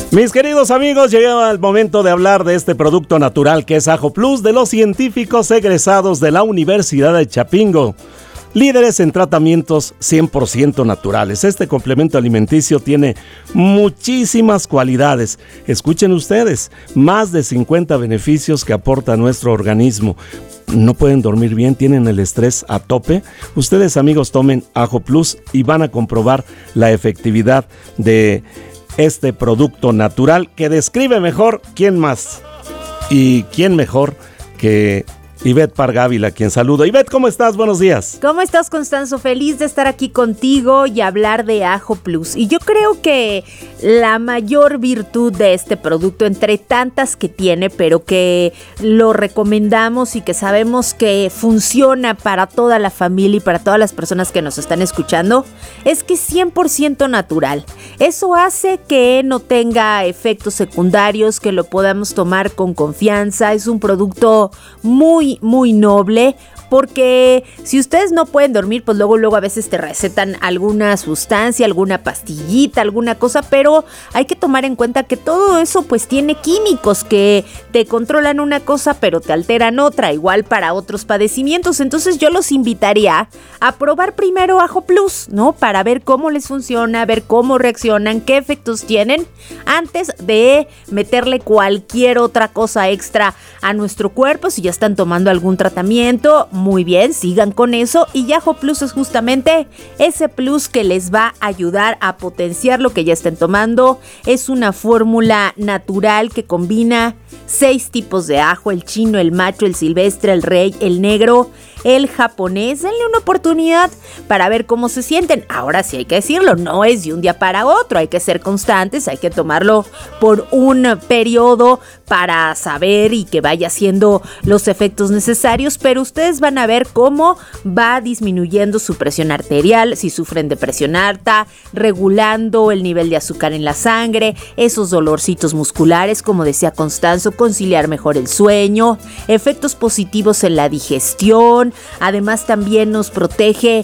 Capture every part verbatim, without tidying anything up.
Mis queridos amigos, llegaba el momento de hablar de este producto natural que es Ajo Plus de los científicos egresados de la Universidad de Chapingo. Líderes en tratamientos cien por ciento naturales. Este complemento alimenticio tiene muchísimas cualidades. Escuchen ustedes, más de cincuenta beneficios que aporta a nuestro organismo. No pueden dormir bien, tienen el estrés a tope. Ustedes, amigos, tomen Ajo Plus y van a comprobar la efectividad de este producto natural que describe mejor quién más y quién mejor que Ivette Pargávila, quien saludo. Ivette, ¿cómo estás? Buenos días. ¿Cómo estás, Constanzo? Feliz de estar aquí contigo y hablar de Ajo Plus. Y yo creo que la mayor virtud de este producto, entre tantas que tiene, pero que lo recomendamos y que sabemos que funciona para toda la familia y para todas las personas que nos están escuchando, es que es cien por ciento natural. Eso hace que no tenga efectos secundarios, que lo podamos tomar con confianza. Es un producto muy muy noble, porque si ustedes no pueden dormir, pues luego luego a veces te recetan alguna sustancia, alguna pastillita, alguna cosa, pero hay que tomar en cuenta que todo eso pues tiene químicos que te controlan una cosa pero te alteran otra, igual para otros padecimientos. Entonces yo los invitaría a probar primero Ajo Plus, ¿no? Para ver cómo les funciona, ver cómo reaccionan, qué efectos tienen, antes de meterle cualquier otra cosa extra a nuestro cuerpo. Si ya están tomando algún tratamiento, muy bien, sigan con eso. Y Ajo Plus es justamente ese plus que les va a ayudar a potenciar lo que ya estén tomando. Es una fórmula natural que combina seis tipos de ajo: el chino, el macho, el silvestre, el rey, el negro, el japonés. Denle una oportunidad para ver cómo se sienten. Ahora sí hay que decirlo, no es de un día para otro, hay que ser constantes, hay que tomarlo por un periodo para saber y que vaya haciendo los efectos necesarios, pero ustedes van a ver cómo va disminuyendo su presión arterial, si sufren de presión alta, regulando el nivel de azúcar en la sangre, esos dolorcitos musculares, como decía Constanzo, conciliar mejor el sueño, efectos positivos en la digestión. Además también nos protege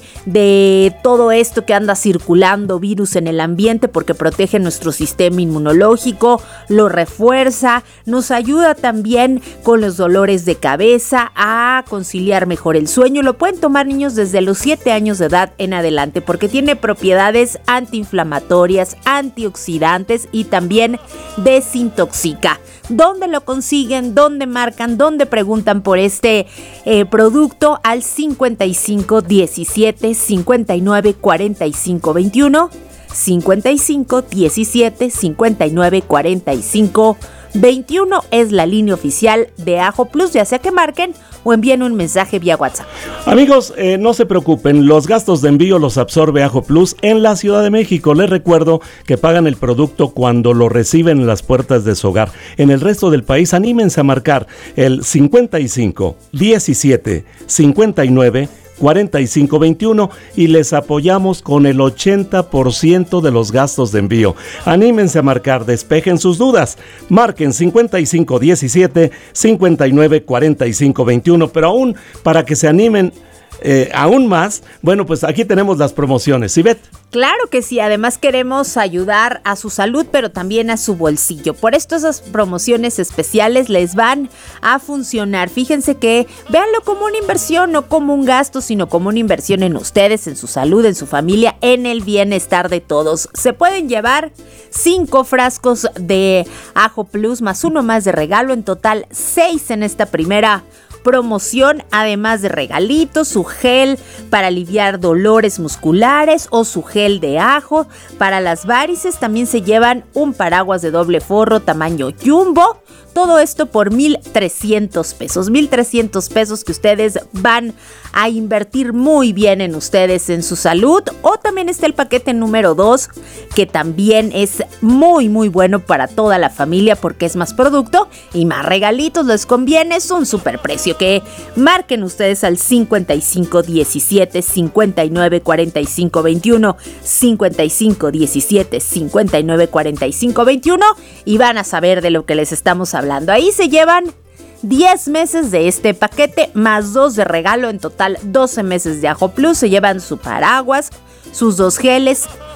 de todo esto que anda circulando, virus en el ambiente, porque protege nuestro sistema inmunológico, lo refuerza, nos ayuda también con los dolores de cabeza, a conciliar mejor el sueño. Lo pueden tomar niños desde los siete años de edad en adelante, porque tiene propiedades antiinflamatorias, antioxidantes y también desintoxica. ¿Dónde lo consiguen? ¿Dónde marcan? ¿Dónde preguntan por este eh, producto? Al cincuenta y cinco diecisiete cincuenta y nueve cuarenta y cinco veintiuno, cincuenta y cinco diecisiete cincuenta y nueve cuarenta y cinco veintiuno es la línea oficial de Ajo Plus, ya sea que marquen o envíen un mensaje vía WhatsApp. Amigos, eh, no se preocupen, los gastos de envío los absorbe Ajo Plus en la Ciudad de México. Les recuerdo que pagan el producto cuando lo reciben en las puertas de su hogar. En el resto del país, anímense a marcar el cincuenta y cinco diecisiete cincuenta y nueve cuarenta y cinco veintiuno y les apoyamos con el ochenta por ciento de los gastos de envío. Anímense a marcar, despejen sus dudas. Marquen cincuenta y cinco diecisiete cincuenta y nueve cuarenta y cinco veintiuno, pero aún para que se animen eh, aún más, bueno, pues aquí tenemos las promociones. ¿Ivette? Claro que sí, además queremos ayudar a su salud, pero también a su bolsillo. Por esto esas promociones especiales les van a funcionar. Fíjense que véanlo como una inversión, no como un gasto, sino como una inversión en ustedes, en su salud, en su familia, en el bienestar de todos. Se pueden llevar cinco frascos de Ajo Plus más uno más de regalo, en total seis en esta primera promoción, además de regalitos, su gel para aliviar dolores musculares o su gel de ajo para las varices. También se llevan un paraguas de doble forro tamaño jumbo. Todo esto por mil trescientos pesos, mil trescientos pesos que ustedes van a invertir muy bien en ustedes, en su salud. O también está el paquete número dos, que también es muy muy bueno para toda la familia, porque es más producto y más regalitos, les conviene, es un super precio. Que marquen ustedes al cincuenta y cinco diecisiete cincuenta y nueve cuarenta y cinco veintiuno, cincuenta y cinco diecisiete cincuenta y nueve cuarenta y cinco veintiuno y van a saber de lo que les estamos hablando. Hablando. Ahí se llevan diez meses de este paquete más dos de regalo, en total doce meses de Ajo Plus. Se llevan su paraguas, sus dos geles,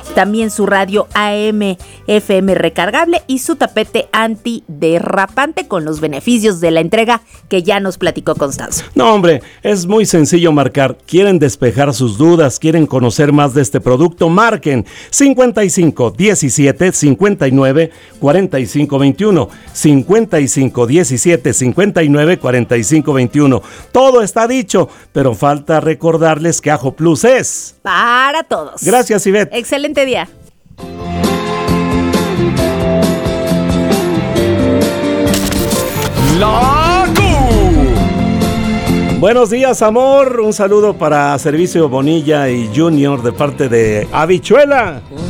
también su radio A M F M recargable y su tapete antiderrapante con los beneficios de la entrega que ya nos platicó Constanzo. No, hombre, es muy sencillo marcar. ¿Quieren despejar sus dudas? ¿Quieren conocer más de este producto? Marquen cincuenta y cinco diecisiete cincuenta y nueve cuarenta y cinco veintiuno. cincuenta y cinco diecisiete cincuenta y nueve cuarenta y cinco veintiuno. Todo está dicho, pero falta recordarles que Ajo Plus es para todos. Gracias, Ivette. Excelente día. La Buenos días, amor. Un saludo para Servicio Bonilla y Junior de parte de Habichuela.